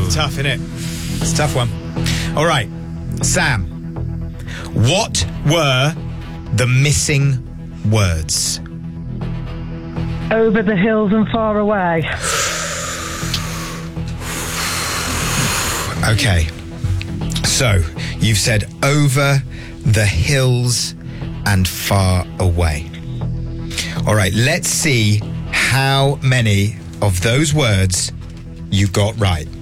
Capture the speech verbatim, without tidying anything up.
It's tough, isn't it? It's a tough one. All right, Sam. What were the missing words? Over the hills and far away. Okay. So, you've said over the hills and far away. All right, let's see how many of those words you got right.